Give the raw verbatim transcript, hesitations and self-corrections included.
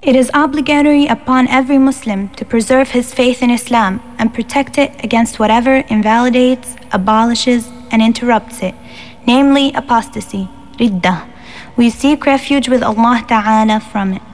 It is obligatory upon every Muslim to preserve his faith in Islam and protect it against whatever invalidates, abolishes, and interrupts it, namely apostasy, riddah. We seek refuge with Allah Ta'ala from it.